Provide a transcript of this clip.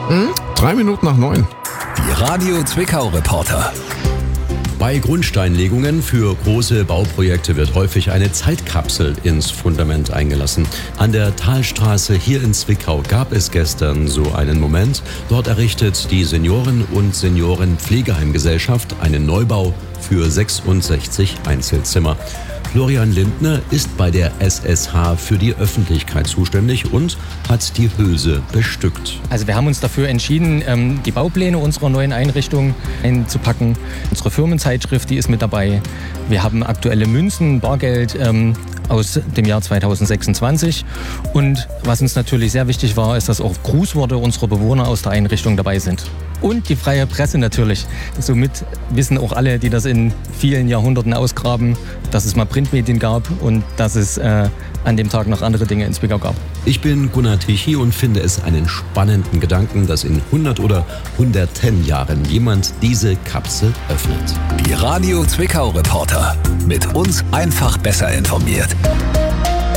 9:03. Die Radio Zwickau Reporter. Bei Grundsteinlegungen für große Bauprojekte wird häufig eine Zeitkapsel ins Fundament eingelassen. An der Talstraße hier in Zwickau gab es gestern so einen Moment. Dort errichtet die Senioren- und Seniorenpflegeheimgesellschaft einen Neubau für 66 Einzelzimmer. Florian Lindner ist bei der SSH für die Öffentlichkeit zuständig und hat die Hülse bestückt. Also wir haben uns dafür entschieden, die Baupläne unserer neuen Einrichtung einzupacken. Unsere Firmenzeitschrift, die ist mit dabei. Wir haben aktuelle Münzen, Bargeld aus dem Jahr 2026. Und was uns natürlich sehr wichtig war, ist, dass auch Grußworte unserer Bewohner aus der Einrichtung dabei sind. Und die freie Presse natürlich. Somit wissen auch alle, die das in vielen Jahrhunderten ausgraben, dass es mal Printmedien gab und dass es an dem Tag noch andere Dinge in Zwickau gab. Ich bin Gunnar Tichy und finde es einen spannenden Gedanken, dass in 100 oder 110 Jahren jemand diese Kapsel öffnet. Die Radio Zwickau Reporter. Mit uns einfach besser informiert.